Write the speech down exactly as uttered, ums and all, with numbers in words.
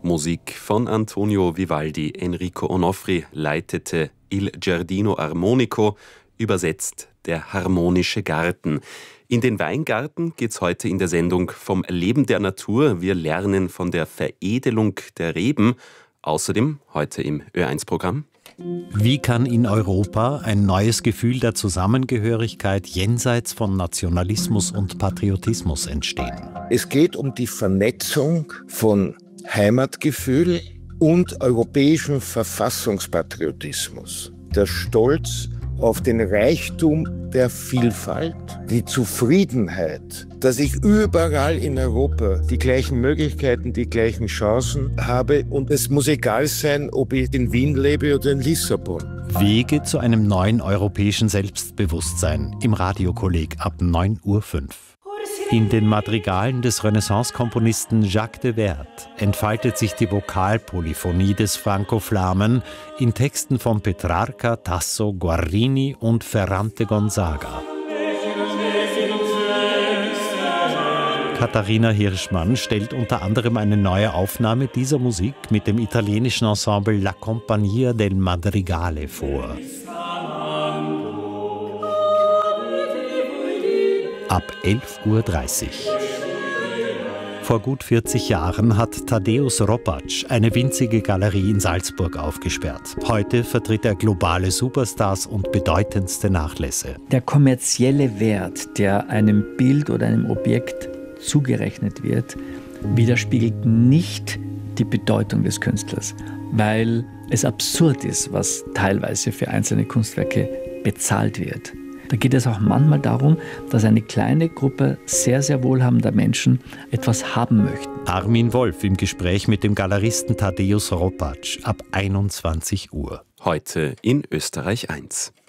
Musik von Antonio Vivaldi. Enrico Onofri leitete Il Giardino Armonico, übersetzt der harmonische Garten. In den Weingarten geht's heute in der Sendung vom Leben der Natur. Wir lernen von der Veredelung der Reben. Außerdem heute im Ö eins Programm. Wie kann in Europa ein neues Gefühl der Zusammengehörigkeit jenseits von Nationalismus und Patriotismus entstehen? Es geht um die Vernetzung von Heimatgefühl und europäischem Verfassungspatriotismus. Der Stolz auf den Reichtum der Vielfalt, die Zufriedenheit, dass ich überall in Europa die gleichen Möglichkeiten, die gleichen Chancen habe. Und es muss egal sein, ob ich in Wien lebe oder in Lissabon. Wege zu einem neuen europäischen Selbstbewusstsein im Radiokolleg ab neun Uhr fünf. In den Madrigalen des Renaissance-Komponisten Jacques de Werd entfaltet sich die Vokalpolyphonie des Franco-Flamen in Texten von Petrarca, Tasso, Guarrini und Ferrante Gonzaga. Katharina Hirschmann stellt unter anderem eine neue Aufnahme dieser Musik mit dem italienischen Ensemble La Compagnia del Madrigale vor. Ab elf Uhr dreißig. Vor gut vierzig Jahren hat Tadeusz Ropacz eine winzige Galerie in Salzburg aufgesperrt. Heute vertritt er globale Superstars und bedeutendste Nachlässe. Der kommerzielle Wert, der einem Bild oder einem Objekt zugerechnet wird, widerspiegelt nicht die Bedeutung des Künstlers, weil es absurd ist, was teilweise für einzelne Kunstwerke bezahlt wird. Da geht es auch manchmal darum, dass eine kleine Gruppe sehr, sehr wohlhabender Menschen etwas haben möchten. Armin Wolf im Gespräch mit dem Galeristen Tadeusz Ropacz ab einundzwanzig Uhr. Heute in Österreich eins.